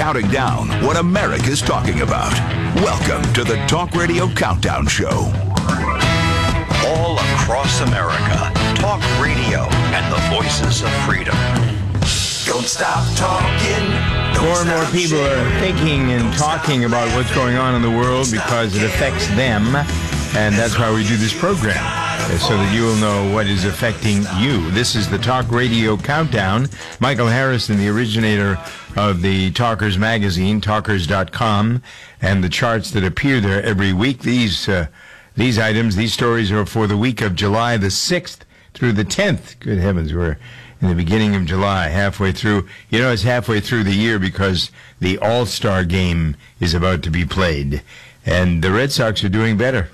counting down what America's talking about. Welcome to the Talk Radio Countdown Show. All across America, talk radio and the voices of freedom. Don't stop talking. More and more people are thinking and talking about what's going on in the world because it affects them, and that's why we do this program, so that you will know what is affecting you. This is the Talk Radio Countdown. Michael Harrison, the originator of the Talkers magazine, talkers.com, and the charts that appear there every week. These items, these stories are for the week of July the 6th through the 10th. Good heavens, we're in the beginning of July, halfway through. You know, it's halfway through the year because the All-Star game is about to be played. And the Red Sox are doing better.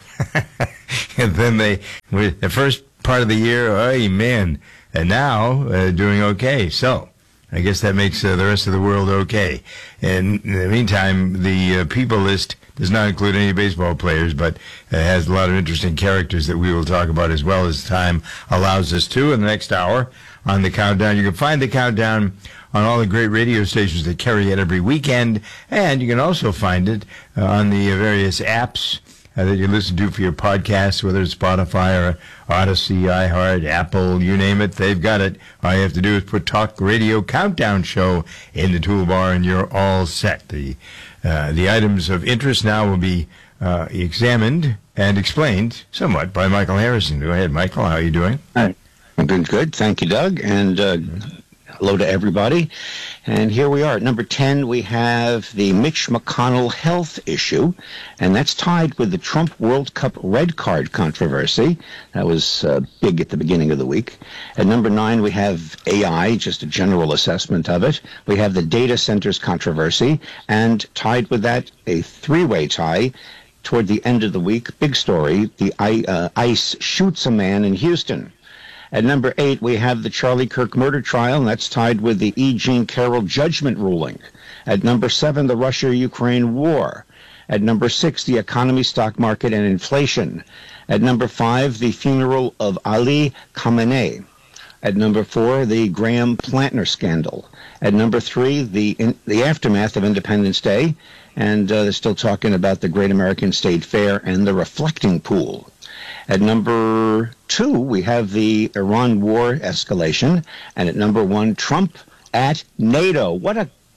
And then the first part of the year, oh, man, and now doing okay. So I guess that makes the rest of the world okay. And in the meantime, the people list does not include any baseball players, but has a lot of interesting characters that we will talk about as well as time allows us to in the next hour on the Countdown. You can find the Countdown on all the great radio stations that carry it every weekend, and you can also find it on the various apps that you listen to for your podcasts, whether it's Spotify or Odyssey, iHeart, Apple, you name it, they've got it. All you have to do is put Talk Radio Countdown Show in the toolbar, and you're all set. The items of interest now will be examined and explained somewhat by Michael Harrison. Go ahead, Michael. How are you doing? I'm doing good. Thank you, Doug. And hello to everybody. And here we are. At number 10, we have the Mitch McConnell health issue, and that's tied with the Trump World Cup red card controversy. That was big at the beginning of the week. At number 9, we have AI, just a general assessment of it. We have the data centers controversy, and tied with that, a three-way tie toward the end of the week. Big story, the ICE shoots a man in Houston. At number 8, we have the Charlie Kirk murder trial, and that's tied with the E. Jean Carroll judgment ruling. At number 7, the Russia-Ukraine war. At number 6, the economy, stock market, and inflation. At number 5, the funeral of Ali Khamenei. At number 4, the Graham Plantner scandal. At number 3, the aftermath of Independence Day, and they're still talking about the Great American State Fair and the reflecting pool. At number 2, we have the Iran war escalation, and at number 1, Trump at NATO. What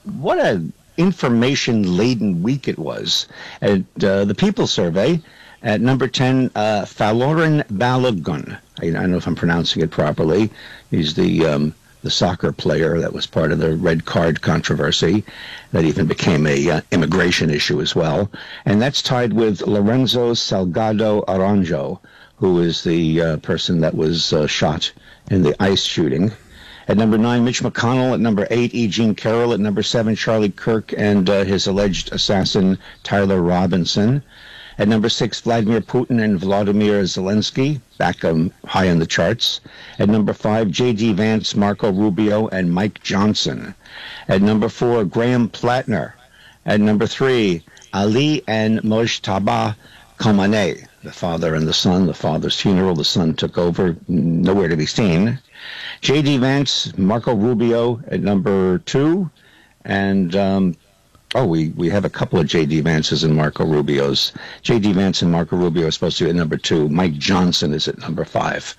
a information-laden week it was. At the People Survey, at number 10, Falorin Balogun. I don't know if I'm pronouncing it properly. He's the soccer player that was part of the red card controversy that even became a immigration issue as well. And that's tied with Lorenzo Salgado Aranjo, who is the person that was shot in the ICE shooting. At number 9, Mitch McConnell. At number 8, E. Jean Carroll. At number 7, Charlie Kirk and his alleged assassin, Tyler Robinson. At number 6, Vladimir Putin and Vladimir Zelensky, back high on the charts. At number 5, J.D. Vance, Marco Rubio, and Mike Johnson. At number 4, Graham Plantner. At number 3, Ali and Mojtaba Khamenei, the father and the son. The father's funeral, the son took over, nowhere to be seen. J.D. Vance, Marco Rubio at number 2, and we have a couple of J.D. Vances and Marco Rubios. J.D. Vance and Marco Rubio are supposed to be at number 2. Mike Johnson is at number 5.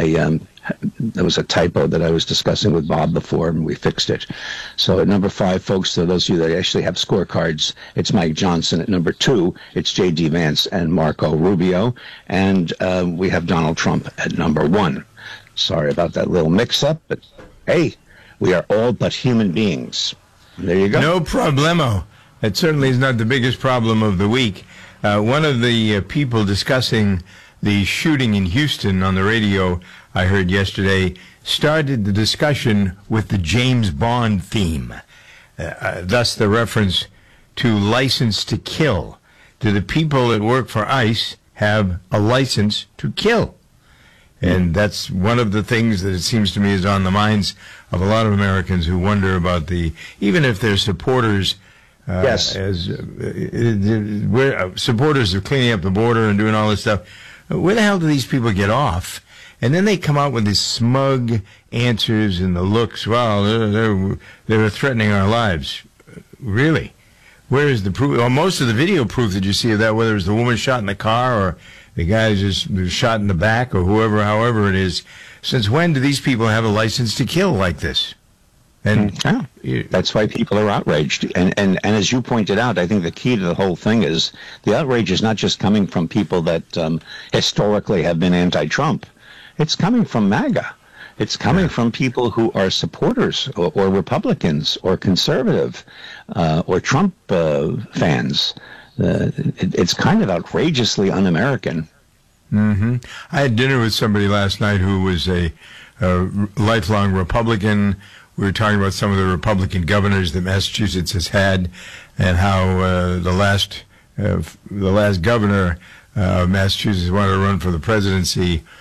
There was a typo that I was discussing with Bob before, and we fixed it. So at number 5, folks, to those of you that actually have scorecards, it's Mike Johnson. At number 2, it's J.D. Vance and Marco Rubio. And we have Donald Trump at number 1. Sorry about that little mix-up, but hey, we are all but human beings. There you go. No problemo. That certainly is not the biggest problem of the week. One of the people discussing the shooting in Houston on the radio I heard yesterday started the discussion with the James Bond theme, thus the reference to license to kill. Do the people that work for ICE have a license to kill? And that's one of the things that it seems to me is on the minds of a lot of Americans who wonder about even if they're supporters, yes, we're supporters of cleaning up the border and doing all this stuff, where the hell do these people get off? And then they come out with these smug answers and the looks. Well, they were threatening our lives. Really? Where is the proof? Well, most of the video proof that you see of that, whether it's the woman shot in the car or the guy just was shot in the back or however it is, since when do these people have a license to kill like this? And that's why people are outraged. And as you pointed out, I think the key to the whole thing is the outrage is not just coming from people that historically have been anti-Trump. It's coming from MAGA. It's coming from people who are supporters or Republicans or conservative or Trump fans. It's kind of outrageously un-American. Mm-hmm. I had dinner with somebody last night who was a lifelong Republican. We were talking about some of the Republican governors that Massachusetts has had, and how the last governor of Massachusetts wanted to run for the presidency